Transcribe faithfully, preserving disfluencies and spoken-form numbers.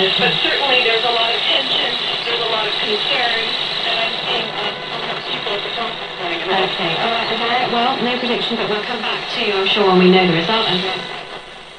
Okay. But certainly there's a lot of tension, there's a lot of concern, and I'm seeing uh, perhaps people at the top of the Okay, all right, Andrea. Well, no prediction, but we'll come back to you, I'm sure, when we know the result, Andrea.